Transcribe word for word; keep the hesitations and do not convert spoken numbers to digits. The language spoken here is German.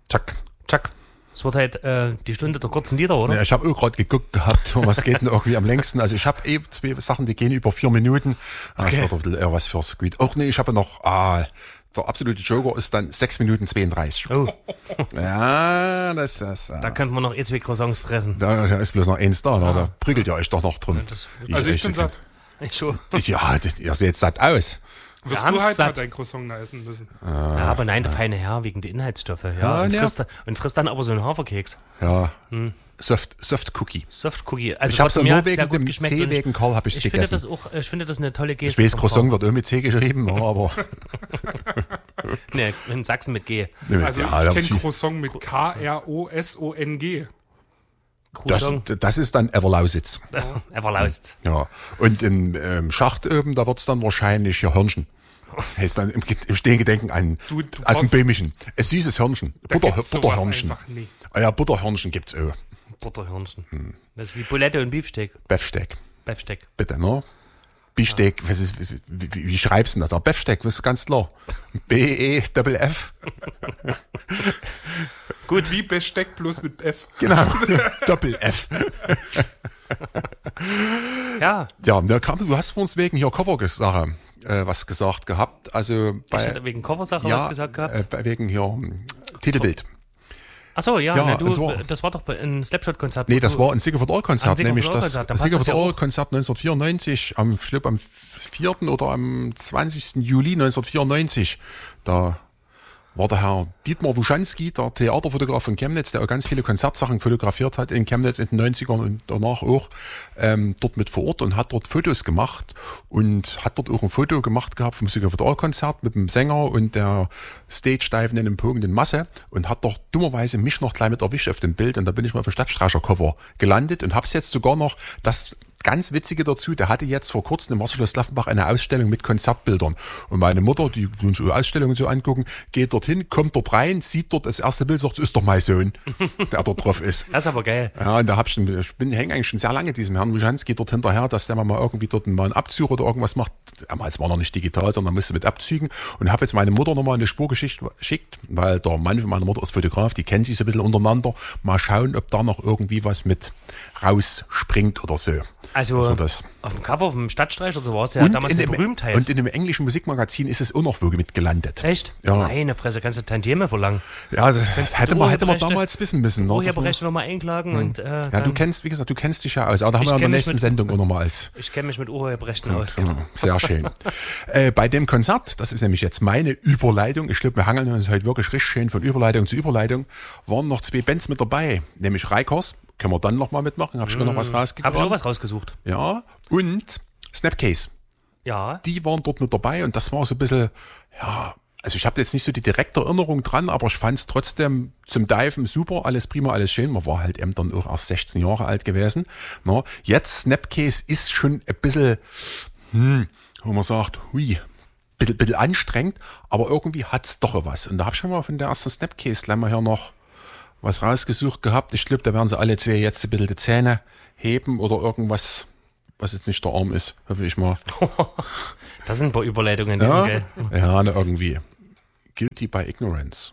Zack. Zack. Es wird halt äh, die Stunde der kurzen Lieder, oder? Ja, ich habe auch gerade geguckt gehabt, was geht denn irgendwie am längsten. Also ich habe eh zwei Sachen, die gehen über vier Minuten. Das Okay. wird ein bisschen eher was fürs Squid. Auch nee, ich habe noch, ah, der absolute Joker ist dann sechs Minuten zweiunddreißig. Oh, Ja, das ist... da könnte man noch eh zwei Croissants fressen. Da, da ist bloß noch eins da, ne? Da prügelt ihr euch doch noch drin. Das, Also ich bin satt. ich schon. Ja, das, ihr seht satt aus. Wirst haben's du halt mal satt. dein Croissant da essen müssen. Ja, aber nein, der feine Herr wegen der Inhaltsstoffe. Ja, Ja, und, ja. frisst, und frisst dann aber so einen Haferkeks. Ja, Soft, Soft Cookie. Soft Cookie. Also Ich habe es trotzdem, nur mir hat's sehr wegen gut dem geschmeckt C und ich- wegen Karl habe ich es Ich finde, gegessen. das auch, ich finde das eine tolle Geste. Ich weiß, vom Croissant Karl. wird auch mit C geschrieben, ja, aber Nee, in Sachsen mit G. Also ja, ich da- kenne Croissant mit K R O S O N G. das, Croissant. das ist dann Everlausitz. Everlaust. Ja. Und im ähm, Schacht oben, da wird's dann wahrscheinlich hier Hörnchen. Heißt dann im, im Stehengedenken an Du- du aus dem brauchst- Böhmischen. Ein süßes Hörnchen. Da Butter, gibt's sowas Butterhörnchen. einfach nie. Ah ja, Butterhörnchen gibt's auch. Butterhörnchen. Hm. Das ist wie Bulette und Beefsteak. Beefsteak. Beefsteak. Bitte, ne? Beefsteak, was ist, wie, wie, wie schreibst du denn das? Beefsteak, das ist ganz klar. B E F F. Gut. Wie Besteck bloß mit F. Genau. Doppel F. Ja, Ja, da kam, du hast vor uns wegen hier Cover-Sache äh, was gesagt gehabt. Also ich bei, hätte wegen Coversache ja, was gesagt gehabt. Äh, bei wegen hier hm, Titelbild. Achso, ja, ja, ne, du, und so- das war doch bei- ein Slapshot-Konzert. Nee, wo das du- war ein Sigurd All-Konzert, Ein Sigurd nämlich das All-Konzert, dann passt das Sigurd ja auch. All-Konzert neunzehnhundertvierundneunzig, am, ich glaube am vierten oder am zwanzigsten Juli neunzehnhundertvierundneunzig. Da war der Herr Dietmar Wuschanski, der Theaterfotograf von Chemnitz, der auch ganz viele Konzertsachen fotografiert hat in Chemnitz in den neunzigern und danach auch, ähm, dort mit vor Ort und hat dort Fotos gemacht und hat dort auch ein Foto gemacht gehabt vom Sigurd All-Konzert mit dem Sänger und der Stage-Diven in dem pogenden Masse und hat doch dummerweise mich noch gleich mit erwischt auf dem Bild und da bin ich mal für Stadtstreicher-Cover gelandet und hab's jetzt sogar noch, das ganz Witzige dazu, der hatte jetzt vor kurzem im Wasserschloss Laffenbach eine Ausstellung mit Konzertbildern. Und meine Mutter, die uns Ausstellungen so angucken, geht dorthin, kommt dort rein, sieht dort das erste Bild, sagt, das ist doch mein Sohn, der dort drauf ist. Das ist aber geil. Ja, und da hab ich, ich bin hänge eigentlich schon sehr lange diesem Herrn Wuschanski dort hinterher, dass der mal irgendwie dort mal einen Abzug oder irgendwas macht. Damals war noch nicht digital, sondern musste mit Abzügen. Und habe jetzt meine Mutter nochmal eine Spurgeschichte geschickt, weil der Mann von meiner Mutter ist Fotograf, die kennen sich so ein bisschen untereinander. Mal schauen, ob da noch irgendwie was mit rausspringt oder so. Also Dass wir das auf dem Cover vom Stadtstreicher, so war es ja damals eine dem, Berühmtheit. und in dem englischen Musikmagazin ist es auch noch wo mit gelandet. Echt? Ja. Meine Fresse, kannst du Tantieme verlangen. Ja, das Kennst du hätte die man, hätte man Urheberrechte? damals wissen müssen. Ne? dass man- Urheberrechte nochmal einklagen und äh, Ja, dann, du kennst, wie gesagt, du kennst dich ja aus. Aber da haben Ich wir in der kenn mich nächsten mit- Sendung auch nochmal als. ich kenne mich mit Urheberrechten aus. Genau, sehr schön. äh, bei dem Konzert, das ist nämlich jetzt meine Überleitung, ich glaube, wir hangeln uns heute wirklich richtig schön von Überleitung zu Überleitung, waren noch zwei Bands mit dabei, nämlich Reikers, können wir dann nochmal mitmachen, habe ich schon noch was Habe rausgekommen. ich auch was rausgesucht. Ja, und Snapcase, Ja. die waren dort mit dabei und das war so ein bisschen, ja, also ich habe jetzt nicht so die direkte Erinnerung dran, aber ich fand es trotzdem zum Diven super, alles prima, alles schön. Man war halt eben dann auch erst sechzehn Jahre alt gewesen. No, jetzt Snapcase ist schon ein bisschen, hm, wo man sagt, hui, bisschen, bisschen anstrengend, aber irgendwie hat's doch was. Und da habe ich schon mal von der ersten Snapcase gleich mal hier noch was rausgesucht gehabt. Ich glaube, da werden sie alle zwei jetzt ein bisschen die Zähne heben oder irgendwas, was jetzt nicht der Arm ist, hoffe ich mal. Das sind ein paar Überleitungen, die sind Ja, geil. ja, ne, irgendwie. Guilty by Ignorance.